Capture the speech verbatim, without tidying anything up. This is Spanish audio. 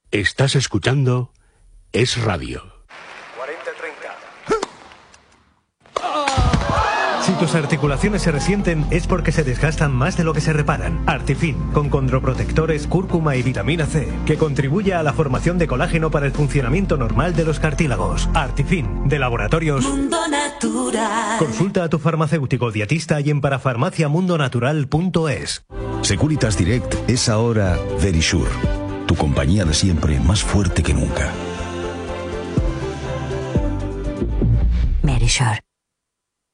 Estás escuchando Es Radio. cuarenta treinta. Si tus articulaciones se resienten es porque se desgastan más de lo que se reparan. Artifin, con condroprotectores, cúrcuma y vitamina C, que contribuye a la formación de colágeno para el funcionamiento normal de los cartílagos. Artifin, de Laboratorios Mundo Natural. Consulta a tu farmacéutico dietista y en parafarmaciamundonatural punto es. Securitas Direct es ahora Verisure, tu compañía de siempre más fuerte que nunca. Verisure.